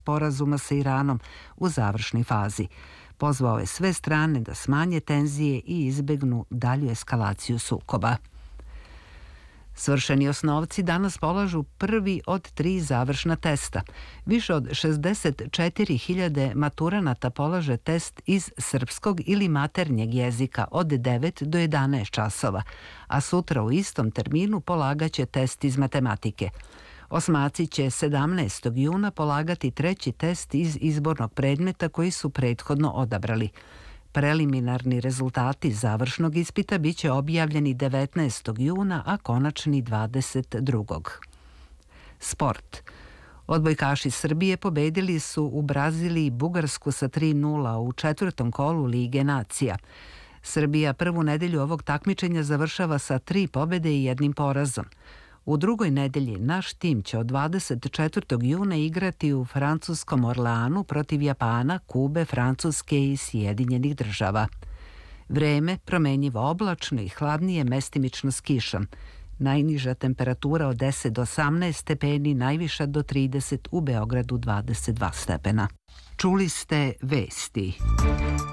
sporazuma sa Iranom u završnoj fazi. Pozvao je sve strane da smanje tenzije i izbegnu dalju eskalaciju sukoba. Svršeni osnovci danas polažu prvi od 3 završna testa. Više od 64.000 maturanata polaže test iz srpskog ili maternjeg jezika od 9 do 11 časova, a sutra u istom terminu polagaće test iz matematike. Osmaci će 17. juna polagati 3. test iz izbornog predmeta koji su prethodno odabrali. Preliminarni rezultati završnog ispita biće objavljeni 19. juna, a konačni 22. Sport. Odbojkaši Srbije pobedili su u Braziliji Bugarsku sa 3:0 u 4. kolu Lige nacija. Srbija prvu nedelju ovog takmičenja završava sa 3 pobede i 1 porazom. U drugoj nedelji naš tim će od 24. juna igrati u francuskom Orleanu protiv Japana, Kube, Francuske i Sjedinjenih država. Vreme promenjivo oblačno i hladnije mestimično s kišom. Najniža temperatura od 10 do 18 stepeni, najviša do 30, u Beogradu 22 stepena. Čuli ste vesti.